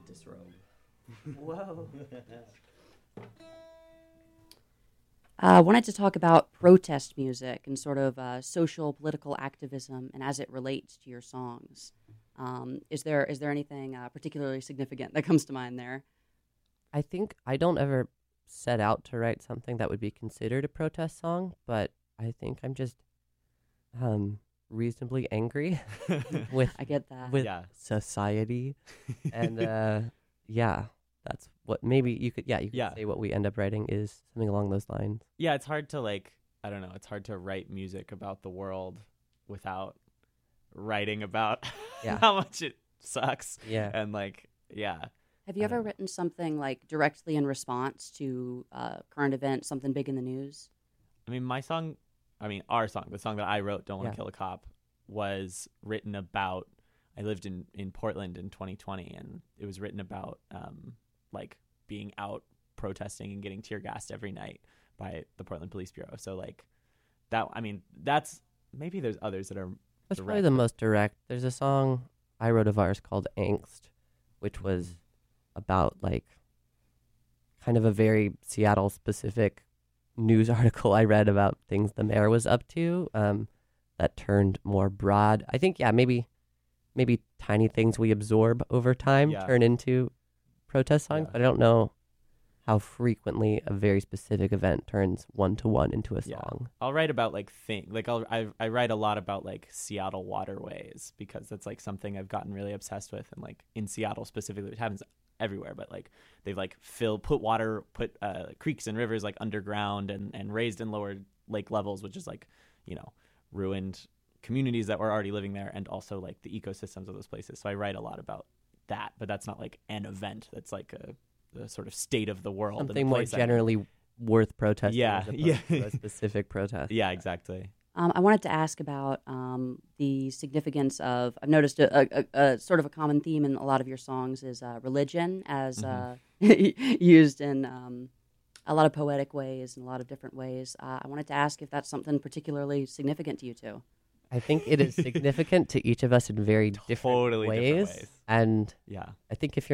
Disrobe. Whoa. I wanted to talk about protest music and sort of social political activism, and as it relates to your songs. Is there anything particularly significant that comes to mind there? I think I don't ever set out to write something that would be considered a protest song, but I think I'm just reasonably angry with I get that. with Yeah. society, and yeah, that's what maybe you could Yeah. say what we end up writing is something along those lines. Yeah, it's hard to I don't know, it's hard to write music about the world without writing about Yeah. how much it sucks. Yeah. And yeah. Have you ever written something like directly in response to current events, something big in the news? I mean, our song, the song that I wrote, Don't Want to Yeah. Kill a Cop, was written about, I lived in Portland in 2020, and it was written about being out protesting and getting tear gassed every night by the Portland Police Bureau. So that's, maybe there's others that are That's direct. probably the most direct. There's a song I wrote of ours called Angst, which was about kind of a very Seattle specific news article I read about things the mayor was up to that turned more broad. I think, maybe tiny things we absorb over time Yeah. turn into protest songs, Yeah. but I don't know how frequently a very specific event turns one-to-one into a Yeah. song. I'll write about I write a lot about Seattle waterways, because that's something I've gotten really obsessed with, and in Seattle specifically, it happens everywhere, but they've put creeks and rivers underground and raised and lowered lake levels, which is ruined communities that were already living there, and also the ecosystems of those places. So I write a lot about that, but that's not an event. That's the sort of state of the world. and the Something more place generally worth protesting Yeah, as opposed yeah. to a specific protest. Yeah, exactly. I wanted to ask about the significance of. I've noticed a sort of a common theme in a lot of your songs is religion, as used in a lot of poetic ways and a lot of different ways. I wanted to ask if that's something particularly significant to you two. I think it is significant to each of us in very Totally different ways. And Yeah. I think if you're